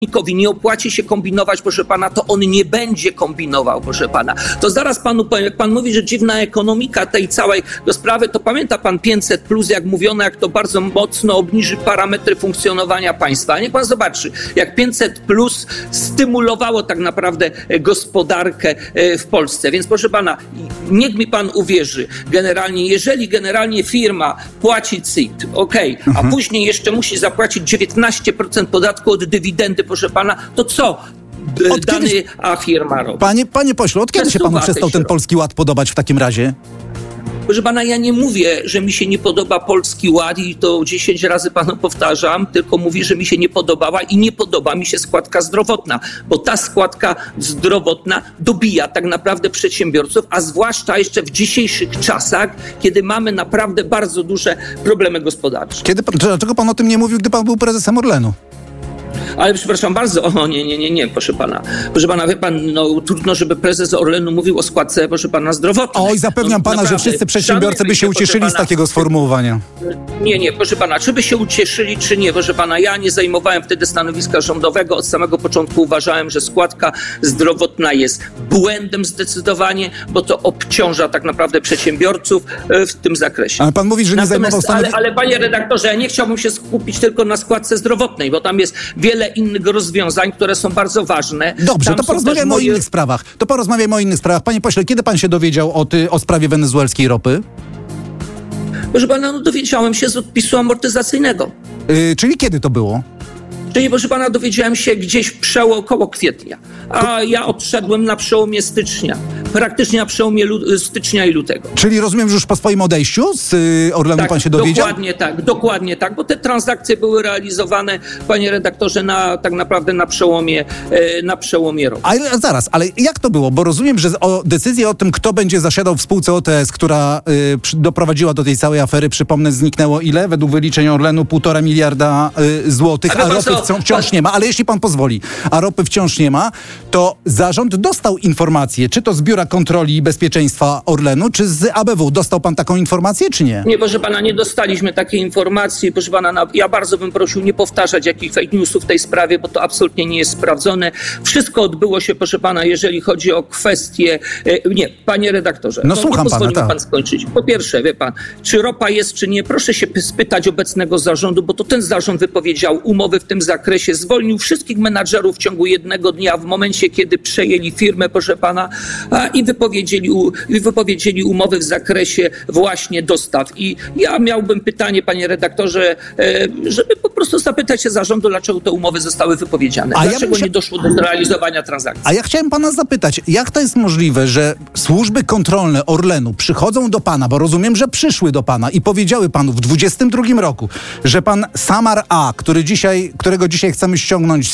nie opłaci się kombinować, proszę pana, to on nie będzie kombinował, proszę pana. To zaraz panu powiem, jak pan mówi, że dziwna ekonomika tej całej sprawy, to pamięta pan 500+, jak mówiono, jak to bardzo mocno obniży parametry funkcjonowania państwa. Niech pan zobaczy, jak 500+ stymulowało tak naprawdę gospodarkę w Polsce. Więc proszę pana, niech mi pan uwierzy, jeżeli generalnie firma płaci CIT, a później jeszcze musi zapłacić 19% podatku od dywidendy, proszę pana, to co a firma robi? Panie pośle, od kiedy się panu przestał ten Polski Ład podobać w takim razie? Proszę pana, ja nie mówię, że mi się nie podoba Polski Ład i to 10 razy panu powtarzam, tylko mówię, że mi się nie podobała i nie podoba mi się składka zdrowotna, bo ta składka zdrowotna dobija tak naprawdę przedsiębiorców, a zwłaszcza jeszcze w dzisiejszych czasach, kiedy mamy naprawdę bardzo duże problemy gospodarcze. Dlaczego pan o tym nie mówił, gdy pan był prezesem Orlenu? Ale przepraszam bardzo, nie, proszę pana. Proszę pana, wie pan, trudno, żeby prezes Orlenu mówił o składce, proszę pana, zdrowotnej. Oj, zapewniam pana, naprawdę, że wszyscy przedsiębiorcy by się ucieszyli z takiego sformułowania. Nie, proszę pana, czy by się ucieszyli, czy nie, proszę pana, ja nie zajmowałem wtedy stanowiska rządowego, od samego początku uważałem, że składka zdrowotna jest błędem zdecydowanie, bo to obciąża tak naprawdę przedsiębiorców w tym zakresie. Ale pan mówi, że nie zajmował stanowiska... Ale panie redaktorze, ja nie chciałbym się skupić tylko na składce zdrowotnej, bo tam jest wiele innych rozwiązań, które są bardzo ważne. Dobrze, to porozmawiamy o innych sprawach. Panie pośle, kiedy pan się dowiedział o sprawie wenezuelskiej ropy? Proszę pana, dowiedziałem się z odpisu amortyzacyjnego. Czyli kiedy to było? Czyli, proszę pana, dowiedziałem się gdzieś około kwietnia, a ja odszedłem na przełomie stycznia. Praktycznie na przełomie stycznia i lutego. Czyli rozumiem, że już po swoim odejściu z Orlenu pan się dowiedział? Dokładnie tak, bo te transakcje były realizowane, panie redaktorze, tak naprawdę na przełomie roku. Ale jak to było? Bo rozumiem, że decyzję o tym, kto będzie zasiadał w spółce OTS, która doprowadziła do tej całej afery, przypomnę, zniknęło ile? Według wyliczeń Orlenu 1,5 miliarda złotych, a ropy wciąż nie ma. Ale jeśli pan pozwoli, a ropy wciąż nie ma, to zarząd dostał informację, czy to z Biura Kontroli i Bezpieczeństwa Orlenu, czy z ABW. Dostał pan taką informację, czy nie? Nie, proszę pana, nie dostaliśmy takiej informacji. Proszę pana, ja bardzo bym prosił nie powtarzać jakichś fake newsów w tej sprawie, bo to absolutnie nie jest sprawdzone. Wszystko odbyło się, proszę pana, jeżeli chodzi o kwestie... Nie, panie redaktorze, słucham pana, tak. Pan skończyć. Po pierwsze, wie pan, czy ropa jest, czy nie, proszę się spytać obecnego zarządu, bo to ten zarząd wypowiedział umowy w tym zakresie, zwolnił wszystkich menadżerów w ciągu jednego dnia w momencie, kiedy przejęli firmę, proszę pana, i wypowiedzieli umowy w zakresie właśnie dostaw. I ja miałbym pytanie, panie redaktorze, żeby po prostu zapytać się zarządu, dlaczego te umowy zostały wypowiedziane. Dlaczego nie doszło do zrealizowania transakcji? A ja chciałem pana zapytać, jak to jest możliwe, że służby kontrolne Orlenu przychodzą do pana, bo rozumiem, że przyszły do pana i powiedziały panu w 2022 roku, że pan Samar A., którego dzisiaj chcemy ściągnąć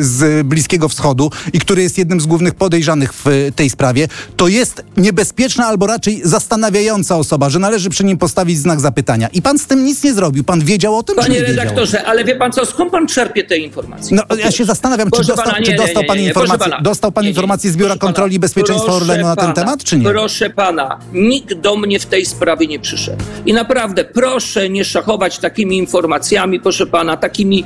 z Bliskiego Wschodu i który jest jednym z głównych podejrzanych w tej sprawie, to jest niebezpieczna albo raczej zastanawiająca osoba, że należy przy nim postawić znak zapytania. I pan z tym nic nie zrobił. Pan wiedział o tym, czy nie wiedział? Panie redaktorze, ale wie pan co, skąd pan czerpie te informacje? Ja się zastanawiam, czy dostał pan informację, informację z Biura Kontroli i Bezpieczeństwa Orlenu na ten temat, czy nie? Proszę pana, nikt do mnie w tej sprawie nie przyszedł. I naprawdę proszę nie szachować takimi informacjami, proszę pana, takimi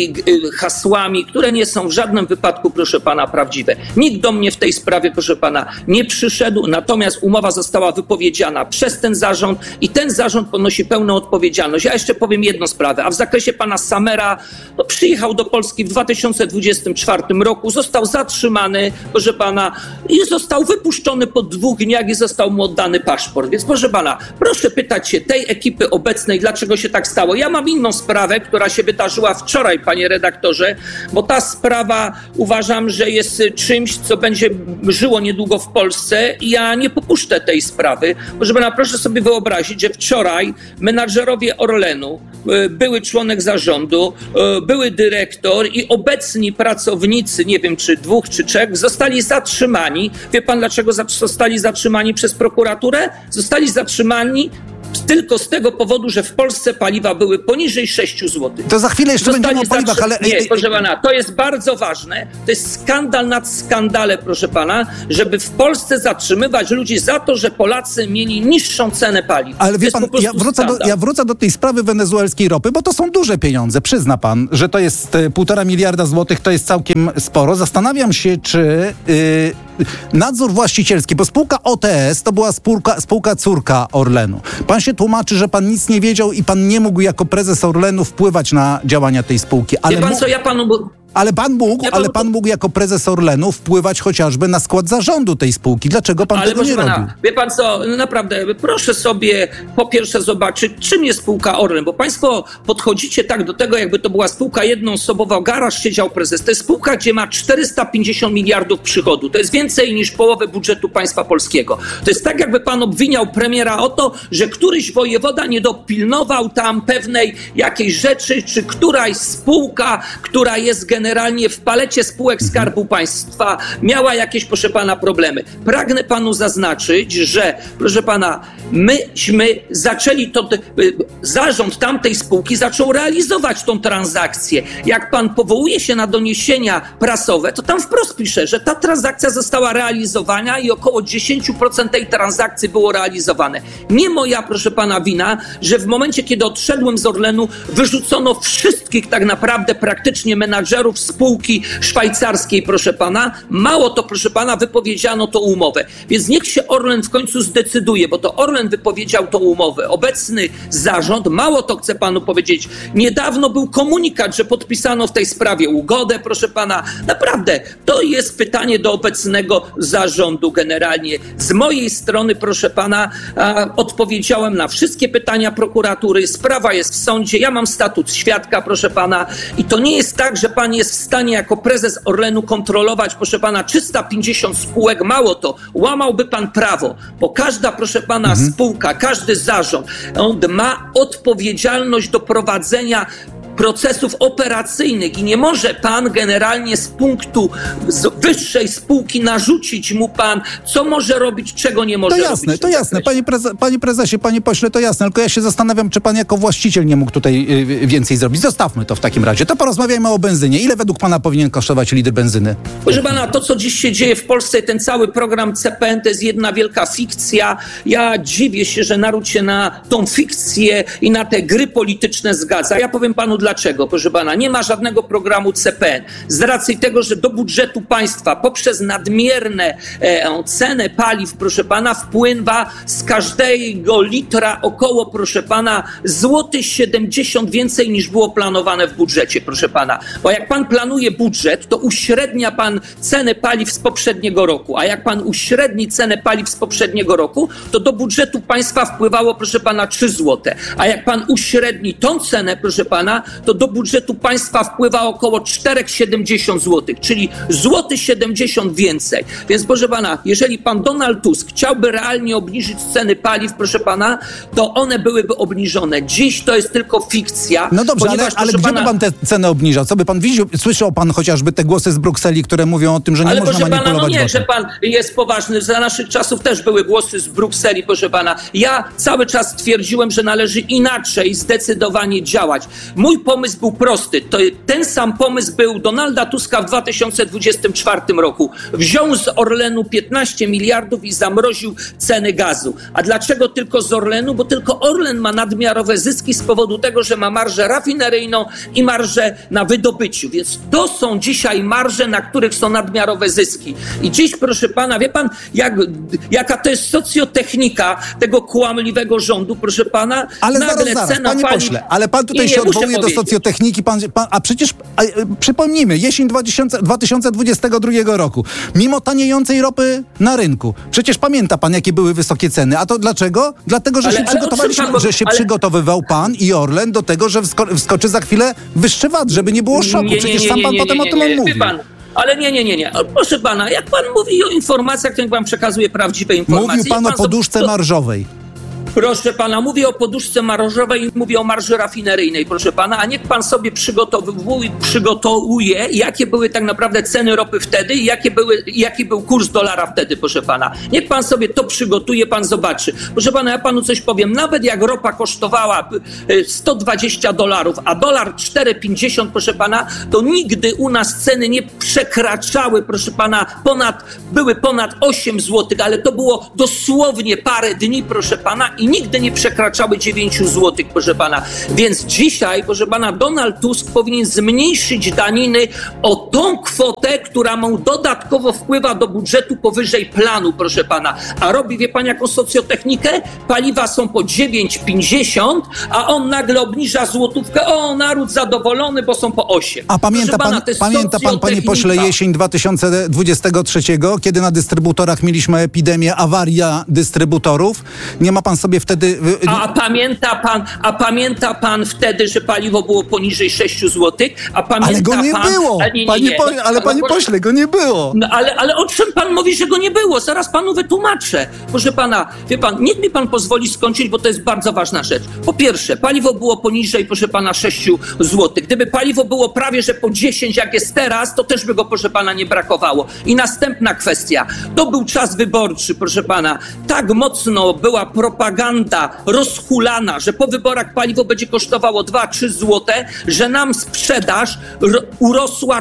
hasłami, które nie są w żadnym wypadku, proszę pana, prawdziwe. Nikt do mnie w tej sprawie, proszę pana, nie przyszedł, natomiast umowa została wypowiedziana przez ten zarząd i ten zarząd ponosi pełną odpowiedzialność. Ja jeszcze powiem jedną sprawę, a w zakresie pana Samera, przyjechał do Polski w 2024 roku, został zatrzymany, proszę pana, i został wypuszczony po 2 dniach i został mu oddany paszport. Więc proszę pana, proszę pytać się tej ekipy obecnej, dlaczego się tak stało. Ja mam inną sprawę, która się wydarzyła wczoraj, panie redaktorze, bo ta sprawa uważam, że jest czymś, co będzie żyło niedługo w Polsce i ja nie popuszczę tej sprawy. Proszę pana, proszę sobie wyobrazić, że wczoraj menadżerowie Orlenu, były członek zarządu, były dyrektor i obecni pracownicy, nie wiem czy 2 czy 3, zostali zatrzymani. Wie pan dlaczego zostali zatrzymani przez prokuraturę? Zostali zatrzymani tylko z tego powodu, że w Polsce paliwa były poniżej 6 zł. To za chwilę jeszcze będziemy o paliwach, ale... Nie, proszę pana, to jest bardzo ważne. To jest skandal nad skandale, proszę pana, żeby w Polsce zatrzymywać ludzi za to, że Polacy mieli niższą cenę paliw. Ale wie pan, ja wrócę do tej sprawy wenezuelskiej ropy, bo to są duże pieniądze. Przyzna pan, że to jest 1,5 miliarda złotych, to jest całkiem sporo. Zastanawiam się, czy nadzór właścicielski, bo spółka OTS to była spółka córka Orlenu. Pan się tłumaczy, że pan nic nie wiedział i pan nie mógł jako prezes Orlenu wpływać na działania tej spółki. Ale pan mógł jako prezes Orlenu wpływać chociażby na skład zarządu tej spółki. Dlaczego pan tego nie robił? Wie pan co, naprawdę, proszę sobie po pierwsze zobaczyć, czym jest spółka Orlen, bo państwo podchodzicie tak do tego, jakby to była spółka jednoosobowa, garaż siedział prezes. To jest spółka, gdzie ma 450 miliardów przychodu. To jest więcej niż połowę budżetu państwa polskiego. To jest tak, jakby pan obwiniał premiera o to, że któryś wojewoda nie dopilnował tam pewnej jakiejś rzeczy, czy któraś spółka, która jest generalnie w palecie spółek Skarbu Państwa, miała jakieś, proszę pana, problemy. Pragnę panu zaznaczyć, że, proszę pana, myśmy zaczęli zarząd tamtej spółki zaczął realizować tą transakcję. Jak pan powołuje się na doniesienia prasowe, to tam wprost pisze, że ta transakcja została realizowana i około 10% tej transakcji było realizowane. Nie moja, proszę pana, wina, że w momencie, kiedy odszedłem z Orlenu, wyrzucono wszystkich tak naprawdę praktycznie menadżerów spółki szwajcarskiej, proszę pana. Mało to, proszę pana, wypowiedziano tą umowę. Więc niech się Orlen w końcu zdecyduje, bo to Orlen wypowiedział tą umowę. Obecny zarząd, mało to chcę panu powiedzieć, niedawno był komunikat, że podpisano w tej sprawie ugodę, proszę pana. Naprawdę, to jest pytanie do obecnego zarządu generalnie. Z mojej strony, proszę pana, odpowiedziałem na wszystkie pytania prokuratury. Sprawa jest w sądzie. Ja mam statut świadka, proszę pana. I to nie jest tak, że pan jest w stanie jako prezes Orlenu kontrolować, proszę pana, 350 spółek. Mało to, łamałby pan prawo, bo każda, proszę pana, spółka, każdy zarząd, on ma odpowiedzialność do prowadzenia procesów operacyjnych i nie może pan generalnie z punktu wyższej spółki narzucić mu pan, co może robić, czego nie może robić. To jasne. Panie prezesie, panie pośle, to jasne, tylko ja się zastanawiam, czy pan jako właściciel nie mógł tutaj więcej zrobić. Zostawmy to w takim razie. To porozmawiajmy o benzynie. Ile według pana powinien kosztować litr benzyny? Proszę pana, to co dziś się dzieje w Polsce, ten cały program CPN to jest jedna wielka fikcja. Ja dziwię się, że naród się na tą fikcję i na te gry polityczne zgadza. Ja powiem panu dlaczego, proszę pana. Nie ma żadnego programu CPN. Z racji tego, że do budżetu państwa poprzez nadmierne cenę paliw, proszę pana, wpływa z każdego litra około, proszę pana, złotych 70 więcej niż było planowane w budżecie, proszę pana. Bo jak pan planuje budżet, to uśrednia pan cenę paliw z poprzedniego roku. A jak pan uśredni cenę paliw z poprzedniego roku, to do budżetu państwa wpływało, proszę pana, 3 złote. A jak pan uśredni tą cenę, proszę pana, to do budżetu państwa wpływa około 4,70 zł, czyli złoty 70 więcej. Więc proszę pana, jeżeli pan Donald Tusk chciałby realnie obniżyć ceny paliw, proszę pana, to one byłyby obniżone. Dziś to jest tylko fikcja. No dobrze, ale gdzie by pan te ceny obniżał? Co by pan widział? Słyszał pan chociażby te głosy z Brukseli, które mówią o tym, że nie można manipulować pana, no nie, VAT-em. że pan jest poważny. Za naszych czasów też były głosy z Brukseli, proszę pana. Ja cały czas twierdziłem, że należy inaczej zdecydowanie działać. Mój pomysł był prosty. Ten sam pomysł był Donalda Tuska w 2024 roku. Wziął z Orlenu 15 miliardów i zamroził ceny gazu. A dlaczego tylko z Orlenu? Bo tylko Orlen ma nadmiarowe zyski z powodu tego, że ma marżę rafineryjną i marżę na wydobyciu. Więc to są dzisiaj marże, na których są nadmiarowe zyski. I dziś, proszę pana, wie pan, jaka to jest socjotechnika tego kłamliwego rządu, proszę pana? Ale zaraz, cena panie paliw... pośle, ale pan tutaj się odwołuje do socjotechniki, a przecież przypomnijmy, jesień 2022 roku, mimo taniejącej ropy na rynku, przecież pamięta pan, jakie były wysokie ceny. A to dlaczego? Dlatego, że przygotowywał pan i Orlen do tego, że wskoczy za chwilę wyższy VAT, żeby nie było szoku. Przecież sam pan potem o tym mówił. Ale nie. Proszę pana, jak pan mówi o informacjach, to niech pan przekazuje prawdziwe informacje. Mówił pan o poduszce marżowej. Proszę pana, mówię o poduszce marżowej i mówię o marży rafineryjnej, proszę pana, a niech pan sobie przygotowuje, jakie były tak naprawdę ceny ropy wtedy i jaki był kurs dolara wtedy, proszę pana. Niech pan sobie to przygotuje, pan zobaczy. Proszę pana, ja panu coś powiem, nawet jak ropa kosztowała $120, a dolar 4,50, proszę pana, to nigdy u nas ceny nie przekraczały, proszę pana, były ponad 8 zł, ale to było dosłownie parę dni, proszę pana, i nigdy nie przekraczały 9 zł, proszę pana. Więc dzisiaj, proszę pana, Donald Tusk powinien zmniejszyć daniny o tą kwotę, która mu dodatkowo wpływa do budżetu powyżej planu, proszę pana. A robi, wie pan, jaką socjotechnikę? Paliwa są po 9,50, a on nagle obniża złotówkę. O, naród zadowolony, bo są po 8. A pamięta pan, panie pośle, jesień 2023, kiedy na dystrybutorach mieliśmy epidemię, awaria dystrybutorów? Nie ma pan sobie wtedy... A pamięta pan wtedy, że paliwo było poniżej 6 zł? Ale go nie było! Panie pośle, go nie było! No, ale o czym pan mówi, że go nie było? Zaraz panu wytłumaczę. Proszę pana, wie pan, niech mi pan pozwoli skończyć, bo to jest bardzo ważna rzecz. Po pierwsze, paliwo było poniżej, proszę pana, 6 zł. Gdyby paliwo było prawie, że po 10, jak jest teraz, to też by go, proszę pana, nie brakowało. I następna kwestia. To był czas wyborczy, proszę pana. Tak mocno była propaganda rozhulana, że po wyborach paliwo będzie kosztowało 2-3 zł, że nam sprzedaż urosła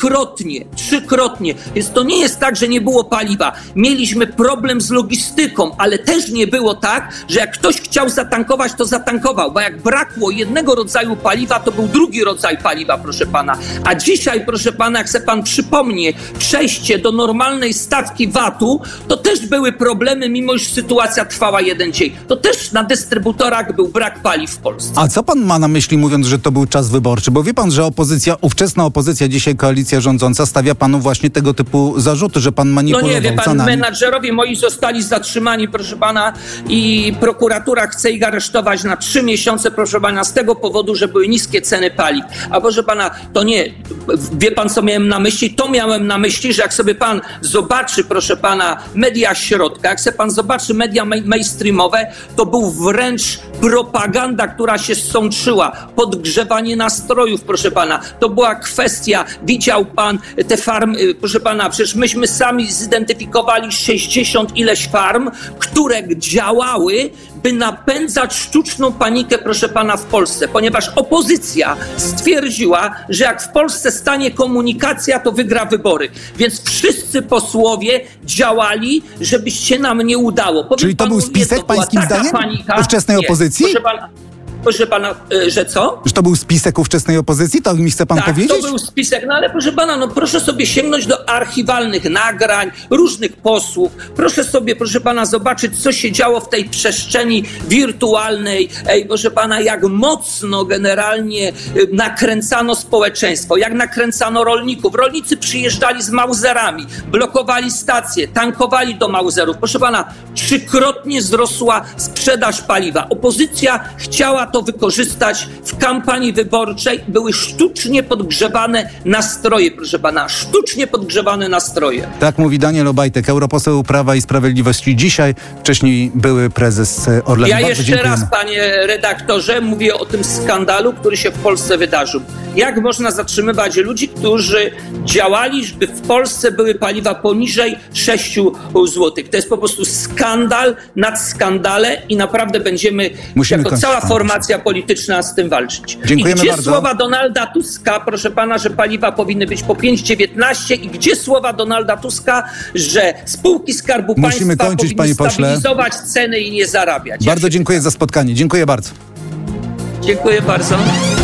trzykrotnie. Więc to nie jest tak, że nie było paliwa. Mieliśmy problem z logistyką, ale też nie było tak, że jak ktoś chciał zatankować, to zatankował, bo jak brakło jednego rodzaju paliwa, to był drugi rodzaj paliwa, proszę pana. A dzisiaj, proszę pana, jak se pan przypomni, przejście do normalnej stawki VAT-u, to też były problemy, mimo iż sytuacja trwała jeden dzień. To też na dystrybutorach był brak paliw w Polsce. A co pan ma na myśli, mówiąc, że to był czas wyborczy? Bo wie pan, że ówczesna opozycja, dzisiaj koalicja rządząca, stawia panu właśnie tego typu zarzuty, że pan manipulował cenami. No nie, wie pan, menadżerowie moi zostali zatrzymani, proszę pana, i prokuratura chce ich aresztować na 3 miesiące, proszę pana, z tego powodu, że były niskie ceny paliw. A proszę pana, to nie, wie pan, co miałem na myśli? To miałem na myśli, że jak sobie pan zobaczy, proszę pana, media środka, jak sobie pan zobaczy media mainstreamowe, to był wręcz propaganda, która się sączyła, podgrzewanie nastrojów, proszę pana. To była kwestia, widział pan te farmy, proszę pana, przecież myśmy sami zidentyfikowali 60 ileś farm, które działały, by napędzać sztuczną panikę, proszę pana, w Polsce, ponieważ opozycja stwierdziła, że jak w Polsce stanie komunikacja, to wygra wybory. Więc wszyscy posłowie działali, żeby się nam nie udało. Czyli to był spisek, pańskim zdaniem, ówczesnej opozycji? Proszę pana, że co? Że to był spisek ówczesnej opozycji? To mi chce pan powiedzieć? Tak, to był spisek, no ale proszę pana, no proszę sobie sięgnąć do archiwalnych nagrań, różnych posłów. Proszę sobie, proszę pana, zobaczyć, co się działo w tej przestrzeni wirtualnej. Proszę pana, jak mocno generalnie nakręcano społeczeństwo, jak nakręcano rolników. Rolnicy przyjeżdżali z Mauserami, blokowali stacje, tankowali do Mauserów. Proszę pana, 3-krotnie wzrosła sprzedaż paliwa. Opozycja chciała to wykorzystać w kampanii wyborczej. Były sztucznie podgrzewane nastroje, proszę pana. Sztucznie podgrzewane nastroje. Tak mówi Daniel Obajtek, europoseł Prawa i Sprawiedliwości. Dzisiaj, wcześniej były prezes Orlenu. Ja jeszcze raz, panie redaktorze, mówię o tym skandalu, który się w Polsce wydarzył. Jak można zatrzymywać ludzi, którzy działali, żeby w Polsce były paliwa poniżej 6 zł. To jest po prostu skandal nad skandale i naprawdę będziemy jako cała formacja polityczna z tym walczyć. Dziękujemy I gdzie bardzo. Słowa Donalda Tuska, proszę pana, że paliwa powinny być po 5,19 i gdzie słowa Donalda Tuska, że spółki Skarbu Państwa powinny stabilizować ceny i nie zarabiać. Bardzo dziękuję za spotkanie. Dziękuję bardzo. Dziękuję bardzo.